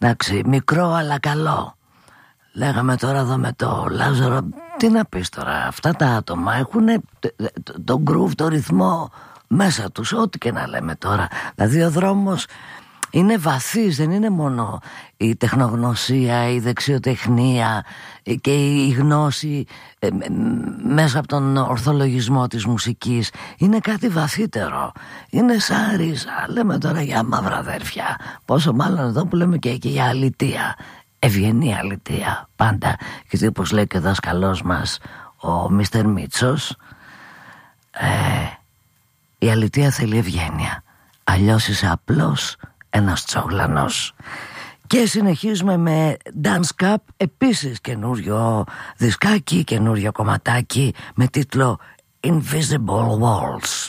Εντάξει, μικρό αλλά καλό. Λέγαμε τώρα εδώ με το Λάζαρο, τι να πεις τώρα, αυτά τα άτομα έχουν τον groove, το ρυθμό μέσα τους, ό,τι και να λέμε τώρα. Δηλαδή ο δρόμος είναι βαθύς, δεν είναι μόνο η τεχνογνωσία, η δεξιοτεχνία και η γνώση μέσα από τον ορθολογισμό της μουσικής. Είναι κάτι βαθύτερο, είναι σαν ρίζα. Λέμε τώρα για μαύρα αδέρφια, πόσο μάλλον εδώ που λέμε και για αλητεία, ευγενή αλητεία πάντα. Γιατί όπως λέει και ο δάσκαλός μας ο Μίστερ Μίτσος, η αλητεία θέλει ευγένεια, αλλιώς είσαι απλώς ένας τσόγλανος. Και συνεχίζουμε με Dance Cup, επίσης καινούριο δισκάκι, καινούριο κομματάκι με τίτλο Invisible Walls.